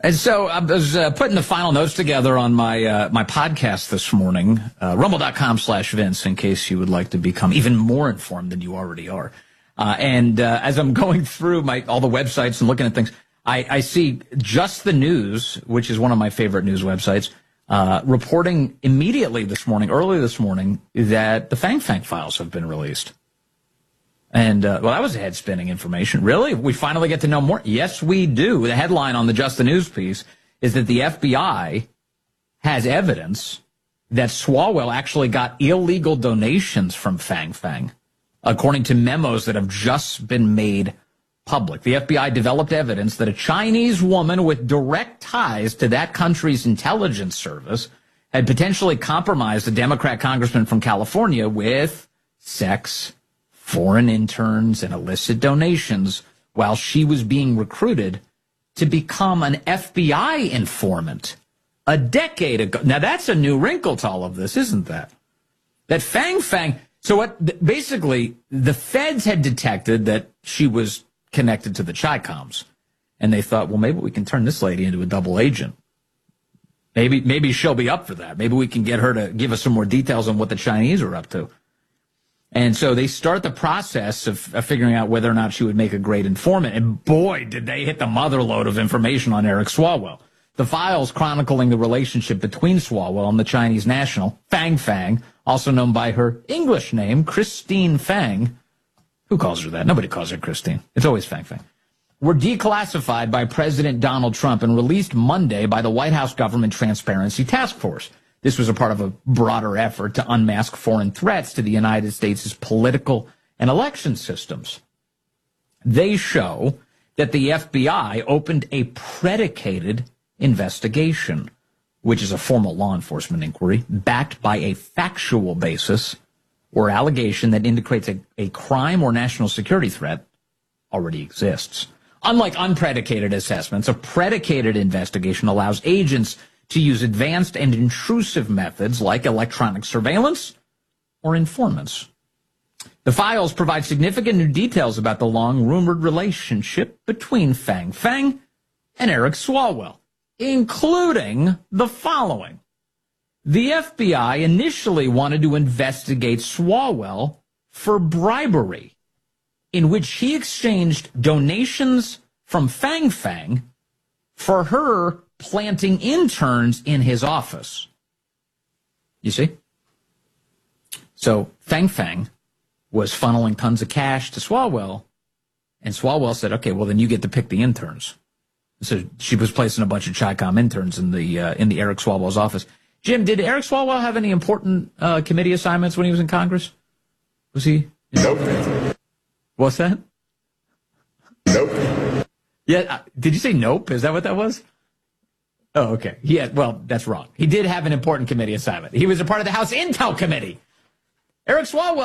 And so I was putting the final notes together on my my podcast this morning, rumble.com/Vince, in case you would like to become even more informed than you already are. And as I'm going through all the websites and looking at things, I see Just the News, which is one of my favorite news websites, reporting immediately early this morning, that the Fang Fang files have been released. And, well, that was head-spinning information. Really? We finally get to know more? Yes, we do. The headline on the Just the News piece is that the FBI has evidence that Swalwell actually got illegal donations from Fang Fang, according to memos that have just been made public. The FBI developed evidence that a Chinese woman with direct ties to that country's intelligence service had potentially compromised a Democrat congressman from California with sex, foreign interns, and illicit donations while she was being recruited to become an FBI informant a decade ago. Now, that's a new wrinkle to all of this, isn't that? That Fang Fang... So what? Basically, the feds had detected that she was connected to the Chi-Coms, and they thought, well, maybe we can turn this lady into a double agent. Maybe she'll be up for that. Maybe we can get her to give us some more details on what the Chinese are up to. And so they start the process of figuring out whether or not she would make a great informant. And boy, did they hit the mother lode of information on Eric Swalwell. The files chronicling the relationship between Swalwell and the Chinese national, Fang Fang, also known by her English name, Christine Fang. Who calls her that? Nobody calls her Christine. It's always Fang Fang. Were declassified by President Donald Trump and released Monday by the White House Government Transparency Task Force. This was a part of a broader effort to unmask foreign threats to the United States' political and election systems. They show that the FBI opened a predicated investigation, which is a formal law enforcement inquiry, backed by a factual basis or allegation that indicates a crime or national security threat already exists. Unlike unpredicated assessments, a predicated investigation allows agents to use advanced and intrusive methods like electronic surveillance or informants. The files provide significant new details about the long-rumored relationship between Fang Fang and Eric Swalwell, including the following. The FBI initially wanted to investigate Swalwell for bribery, in which he exchanged donations from Fang Fang for her planting interns in his office. You see? So Fang Fang was funneling tons of cash to Swalwell, and Swalwell said, okay, well, then you get to pick the interns. So she was placing a bunch of Chi-Com interns in the Eric Swalwell's office. Jim, did Eric Swalwell have any important committee assignments when he was in Congress? Was he? Nope. What's that? Nope. Yeah. Did you say nope? Is that what that was? Oh, okay. Yeah. Well, that's wrong. He did have an important committee assignment. He was a part of the House Intel Committee. Eric Swalwell